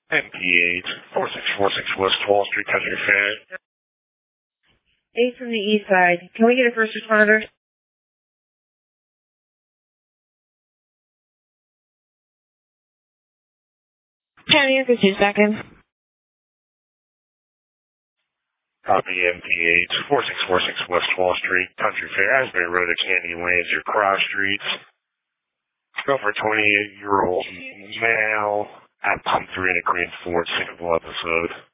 MP8, 4646 West Wall Street, Country Fair. 8 from the east side. Can we get a first responder? 10 here for 2 seconds. Copy MP8, 4646 West Wall Street, Country Fair, Asbury Road at Candy Lanes, your cross streets. Go for a 28-year-old male at Pump 3 in a green Ford, single episode.